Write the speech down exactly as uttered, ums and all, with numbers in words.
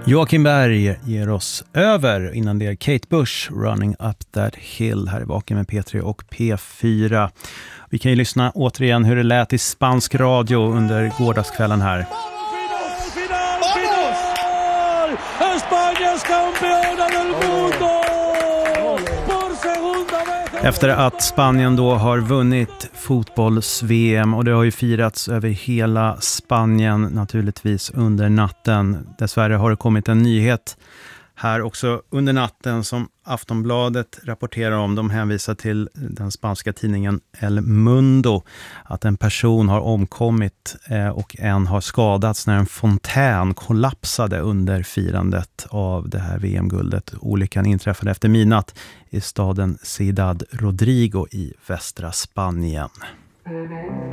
Joakim Berg ger oss över. Innan det är Kate Bush, Running Up That Hill, här i Vaken med P tre och P fyra. Vi kan ju lyssna återigen hur det lät i spansk radio under gårdagskvällen här. Efter att Spanien då har vunnit fotbolls-V M, och det har ju firats över hela Spanien naturligtvis under natten. Dessvärre har det kommit en nyhet här också under natten som Aftonbladet rapporterar om. De hänvisar till den spanska tidningen El Mundo att en person har omkommit och en har skadats när en fontän kollapsade under firandet av det här V M-guldet. Olyckan inträffade efter midnatt i staden Ciudad Rodrigo i västra Spanien.